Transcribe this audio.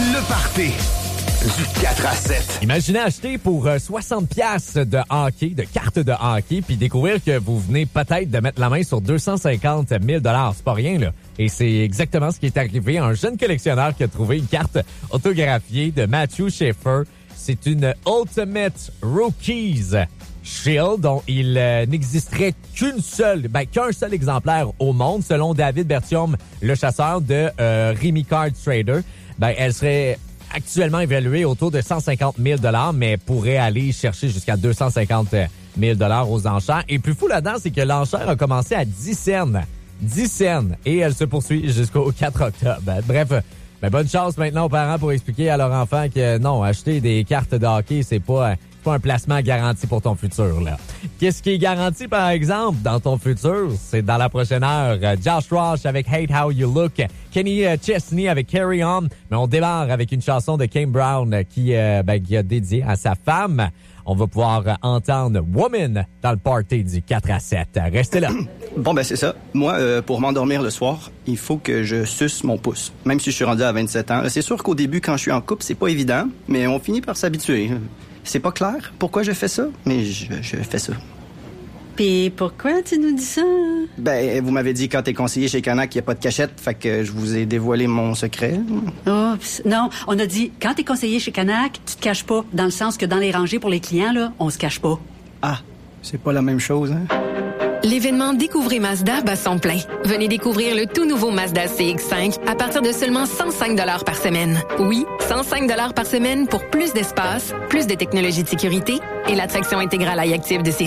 Le party du 4 à 7. Imaginez acheter pour 60$ de hockey, de cartes de hockey, puis découvrir que vous venez peut-être de mettre la main sur 250 000 $. C'est pas rien, là. Et c'est exactement ce qui est arrivé à un jeune collectionneur qui a trouvé une carte autographiée de Matthew Schaefer. C'est une Ultimate Rookies Shield dont il n'existerait qu'un seul exemplaire au monde, selon David Bertium, le chasseur de Remy Card Trader. Elle serait actuellement évaluée autour de 150 000 $, mais pourrait aller chercher jusqu'à 250 000 $ aux enchères. Et plus fou là-dedans, c'est que l'enchère a commencé à 10 cents. 10 cents. Et elle se poursuit jusqu'au 4 octobre. Bref, bonne chance maintenant aux parents pour expliquer à leurs enfants que non, acheter des cartes de hockey, c'est pas un placement garanti pour ton futur, là. Qu'est-ce qui est garanti, par exemple, dans ton futur? C'est dans la prochaine heure. Josh Rosh avec Hate How You Look. Kenny Chesney avec Carry On. Mais on démarre avec une chanson de Kane Brown qui a dédié à sa femme. On va pouvoir entendre Woman dans le party du 4 à 7. Restez là. Bon, c'est ça. Moi, pour m'endormir le soir, il faut que je suce mon pouce. Même si je suis rendu à 27 ans. C'est sûr qu'au début, quand je suis en couple, c'est pas évident, mais on finit par s'habituer. C'est pas clair pourquoi je fais ça, mais je fais ça. Puis pourquoi tu nous dis ça? Vous m'avez dit quand t'es conseiller chez Canac qu'il n'y a pas de cachette, fait que je vous ai dévoilé mon secret. Non, on a dit quand t'es conseiller chez Canac, tu te caches pas, dans le sens que dans les rangées pour les clients, là, on se cache pas. Ah, c'est pas la même chose, hein? L'événement Découvrez Mazda bat son plein. Venez découvrir le tout nouveau Mazda CX-5 à partir de seulement 105 $ par semaine. Oui, 105 $ par semaine pour plus d'espace, plus de technologies de sécurité et l'attraction intégrale iActive de série.